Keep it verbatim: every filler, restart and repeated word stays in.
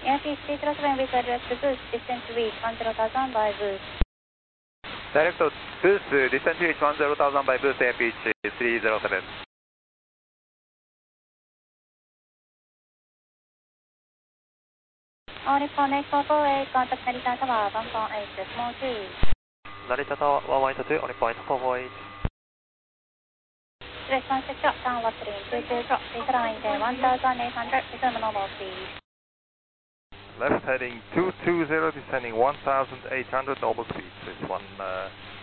Air P three zero seven with direct to boost, distance reach one zero thousand by boost. Direct to boost, distance reach one zero thousand by boost, Air P three zero seven. All Nippon eight four four eight, contact Narita Tower one four eight, small two. Narita Tower one one eight two, All Nippon eight four four eight. Response to drop downward three two two, drop decline to one thousand eight hundred, resume normal speed. Left heading two two zero, descending one thousand eight hundred, normal speed. This one uh,